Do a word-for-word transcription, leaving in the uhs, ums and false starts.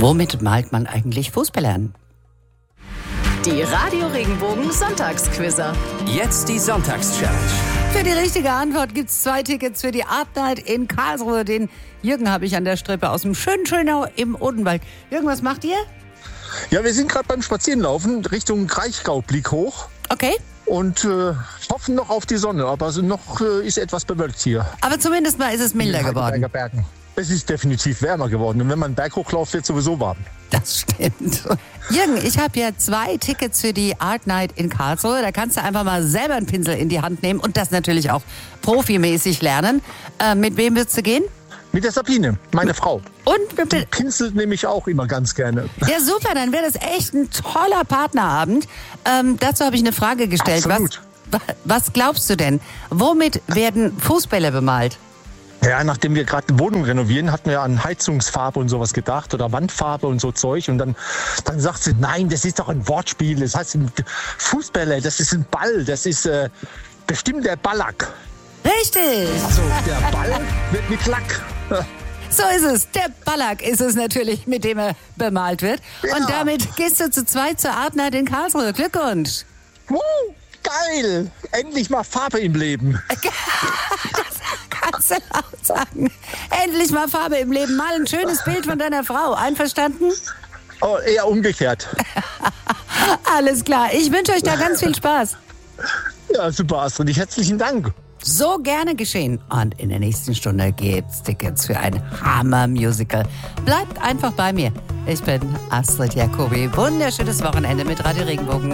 Womit malt man eigentlich Fußballer an? Die Radio Regenbogen Sonntagsquizzer. Jetzt die Sonntagschallenge. Für die richtige Antwort gibt es zwei Tickets für die Art Night in Karlsruhe. Den Jürgen habe ich an der Strippe aus dem schönen Schönau im Odenwald. Jürgen, was macht ihr? Ja, wir sind gerade beim Spazierenlaufen Richtung Kraichgau, Blick hoch. Okay. Und äh, hoffen noch auf die Sonne, aber noch äh, ist etwas bewölkt hier. Aber zumindest mal ist es milder geworden. Bergen. Es ist definitiv wärmer geworden und wenn man einen Berg hochläuft, wird es sowieso warm. Das stimmt. Jürgen, ich habe ja zwei Tickets für die Art Night in Karlsruhe. Da kannst du einfach mal selber einen Pinsel in die Hand nehmen und das natürlich auch profimäßig lernen. Äh, mit wem würdest du gehen? Mit der Sabine, meine Frau. Und die pinselt nämlich auch immer ganz gerne. Ja, super, dann wäre das echt ein toller Partnerabend. Ähm, dazu habe ich eine Frage gestellt. Absolut. Was, was glaubst du denn? Womit werden Fußbälle bemalt? Ja, nachdem wir gerade eine Wohnung renovieren, hatten wir an Heizungsfarbe und sowas gedacht oder Wandfarbe und so Zeug. Und dann, dann sagt sie, nein, das ist doch ein Wortspiel. Das heißt Fußbälle, das ist ein Ball, das ist äh, bestimmt der Ballack. Richtig! Also der Ball wird mit Lack. So ist es. Der Ballack ist es natürlich, mit dem er bemalt wird. Ja. Und damit gehst du zu zweit zur Art Night in Karlsruhe. Glückwunsch! Uh, geil! Endlich mal Farbe im Leben. Kannst du laut sagen. Endlich mal Farbe im Leben. Mal ein schönes Bild von deiner Frau. Einverstanden? Oh, eher umgekehrt. Alles klar. Ich wünsche euch da ganz viel Spaß. Ja, super, Astrid. Herzlichen Dank. So gerne geschehen. Und in der nächsten Stunde gibt's Tickets für ein Hammer-Musical. Bleibt einfach bei mir. Ich bin Astrid Jacobi. Wunderschönes Wochenende mit Radio Regenbogen.